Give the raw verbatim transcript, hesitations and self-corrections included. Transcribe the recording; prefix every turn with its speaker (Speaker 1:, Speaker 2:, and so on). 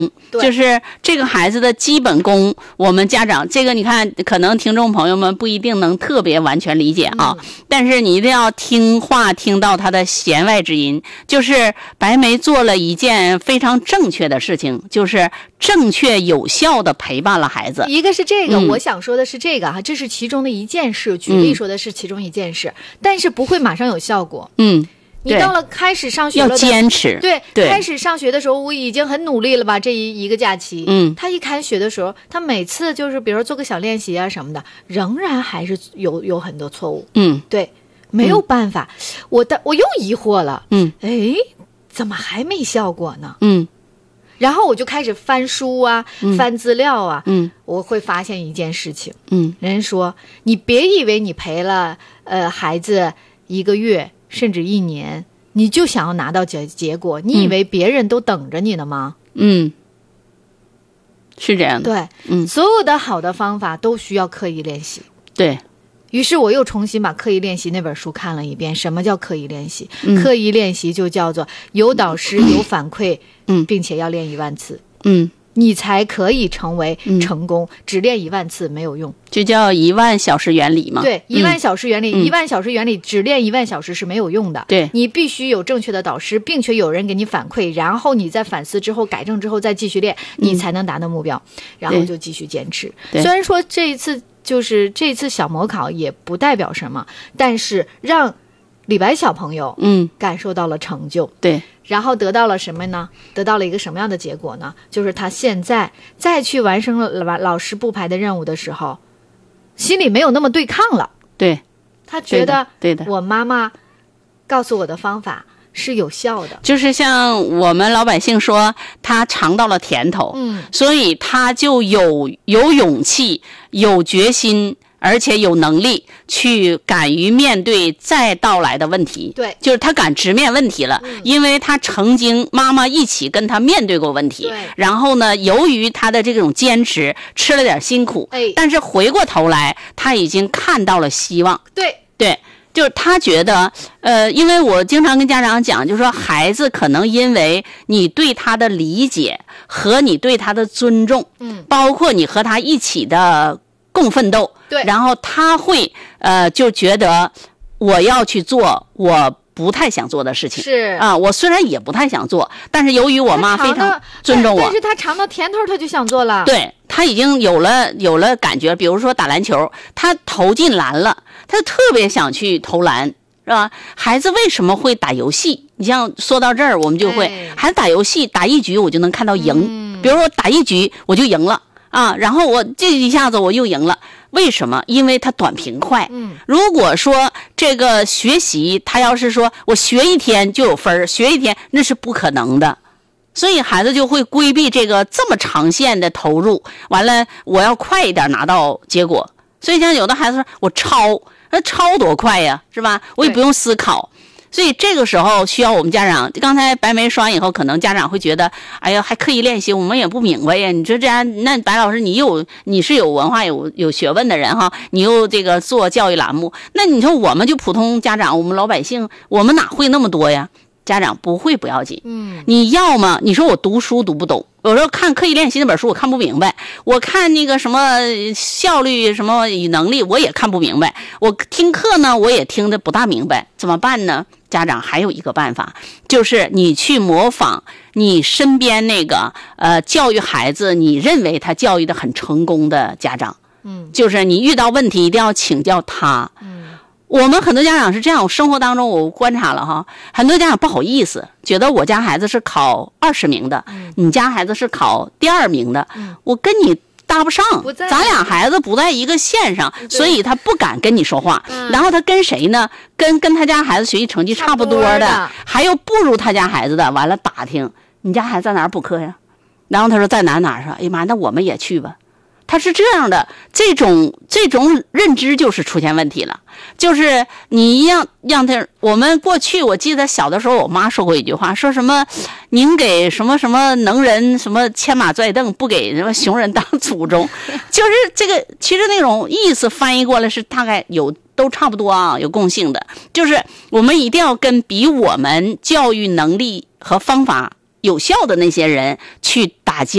Speaker 1: 就是这个孩子的基本功，我们家长这个你看，可能听众朋友们不一定能特别完全理解啊，嗯、但是你一定要听话，听到他的弦外之音。就是白梅做了一件非常正确的事情，就是正确有效的陪伴了孩子。
Speaker 2: 一个是这个，
Speaker 1: 嗯、
Speaker 2: 我想说的是这个哈，这是其中的一件事，举例说的是其中一件事，嗯、但是不会马上有效果。
Speaker 1: 嗯。
Speaker 2: 你到了开始上学了，
Speaker 1: 要坚持。
Speaker 2: 对，
Speaker 1: 对，
Speaker 2: 开始上学的时候，我已经很努力了吧？这一一个假期，
Speaker 1: 嗯，
Speaker 2: 他一开学的时候，他每次就是比如说做个小练习啊什么的，仍然还是有有很多错误。
Speaker 1: 嗯，
Speaker 2: 对，没有办法，嗯、我的我又疑惑了。
Speaker 1: 嗯，
Speaker 2: 哎，怎么还没效果呢？
Speaker 1: 嗯，
Speaker 2: 然后我就开始翻书啊，
Speaker 1: 嗯、
Speaker 2: 翻资料啊，
Speaker 1: 嗯，
Speaker 2: 我会发现一件事情，
Speaker 1: 嗯，
Speaker 2: 人说你别以为你陪了呃孩子一个月甚至一年。你就想要拿到结结果，你以为别人都等着你呢吗？
Speaker 1: 嗯，是这样的。
Speaker 2: 对，
Speaker 1: 嗯，
Speaker 2: 所有的好的方法都需要刻意练习。
Speaker 1: 对，
Speaker 2: 于是我又重新把刻意练习那本书看了一遍。什么叫刻意练习？
Speaker 1: 嗯、
Speaker 2: 刻意练习就叫做有导师、嗯、有反馈，
Speaker 1: 嗯，
Speaker 2: 并且要练一万次，
Speaker 1: 嗯。
Speaker 2: 你才可以成为成功、
Speaker 1: 嗯、
Speaker 2: 只练一万次没有用，
Speaker 1: 就叫一万小时原理嘛。
Speaker 2: 对，一万小时原理、
Speaker 1: 嗯、
Speaker 2: 一万小时原理只练一万小时是没有用的。
Speaker 1: 对，
Speaker 2: 你必须有正确的导师，并且有人给你反馈，然后你在反思之后改正之后再继续练，
Speaker 1: 嗯、
Speaker 2: 你才能达到目标，然后就继续坚持。
Speaker 1: 虽
Speaker 2: 然说这一次就是这一次小模考也不代表什么，但是让李白小朋友
Speaker 1: 嗯
Speaker 2: 感受到了成就。
Speaker 1: 对。
Speaker 2: 然后得到了什么呢？得到了一个什么样的结果呢？就是他现在再去完成了老师布排的任务的时候，心里没有那么对抗了。
Speaker 1: 对，
Speaker 2: 他觉得
Speaker 1: 对的，
Speaker 2: 我妈妈告诉我的方法是有效的。
Speaker 1: 就是像我们老百姓说，他尝到了甜头，
Speaker 2: 嗯，
Speaker 1: 所以他就有有勇气、有决心。而且有能力去敢于面对再到来的问题，
Speaker 2: 对，
Speaker 1: 就是他敢直面问题了，
Speaker 2: 嗯、
Speaker 1: 因为他曾经妈妈一起跟他面对过问题，
Speaker 2: 对，
Speaker 1: 然后呢，由于他的这种坚持，吃了点辛苦，
Speaker 2: 哎，
Speaker 1: 但是回过头来，他已经看到了希望，
Speaker 2: 对
Speaker 1: 对。就是他觉得，呃，因为我经常跟家长讲，就是说孩子可能因为你对他的理解和你对他的尊重，
Speaker 2: 嗯，
Speaker 1: 包括你和他一起的共奋斗，
Speaker 2: 对，
Speaker 1: 然后他会呃就觉得我要去做我不太想做的事情，
Speaker 2: 是
Speaker 1: 啊，我虽然也不太想做，但是由于我妈非常尊重我，
Speaker 2: 但是他尝到甜头他就想做了，
Speaker 1: 对，他已经有了有了感觉，比如说打篮球，他投进篮了，他特别想去投篮，是吧？孩子为什么会打游戏？你像说到这儿，我们就会、哎、孩子打游戏打一局我就能看到赢，
Speaker 2: 嗯、
Speaker 1: 比如说打一局我就赢了。啊，然后我这一下子我又赢了，为什么？因为他短平快。
Speaker 2: 嗯，
Speaker 1: 如果说这个学习，他要是说我学一天就有分，学一天那是不可能的，所以孩子就会规避这个这么长线的投入。完了，我要快一点拿到结果。所以像有的孩子说我抄，那抄多快呀，是吧？我也不用思考。所以这个时候需要我们家长，刚才白梅说完以后，可能家长会觉得，哎呀，还刻意练习，我们也不明白呀。你说这样，那白老师你有你是有文化有有学问的人哈，你又这个做教育栏目，那你说我们就普通家长，我们老百姓，我们哪会那么多呀？家长不会不要紧，
Speaker 2: 嗯，
Speaker 1: 你要么你说我读书读不懂，有时候看刻意练习那本书我看不明白，我看那个什么效率什么与能力我也看不明白，我听课呢我也听得不大明白，怎么办呢？家长还有一个办法，就是你去模仿你身边那个呃教育孩子你认为他教育的很成功的家长，
Speaker 2: 嗯，
Speaker 1: 就是你遇到问题一定要请教他，
Speaker 2: 嗯。
Speaker 1: 我们很多家长是这样，我生活当中我观察了哈，很多家长不好意思，觉得我家孩子是考二十名的，
Speaker 2: 嗯、
Speaker 1: 你家孩子是考第二名的，
Speaker 2: 嗯、
Speaker 1: 我跟你搭不上，
Speaker 2: 不在
Speaker 1: 咱俩孩子不在一个线上，所以他不敢跟你说话。
Speaker 2: 嗯、
Speaker 1: 然后他跟谁呢？跟跟他家孩子学习成绩差不多的，
Speaker 2: 的
Speaker 1: 还有不如他家孩子的，完了打听你家孩子在哪儿补课呀？然后他说在哪哪说，哎呀妈，那我们也去吧。他是这样的，这种这种认知就是出现问题了。就是你让让他，我们过去我记得小的时候，我妈说过一句话，说什么您给什么什么能人什么牵马拽凳，不给什么熊人当祖宗，就是这个其实那种意思翻译过来是大概有都差不多啊，有共性的，就是我们一定要跟比我们教育能力和方法有效的那些人去打击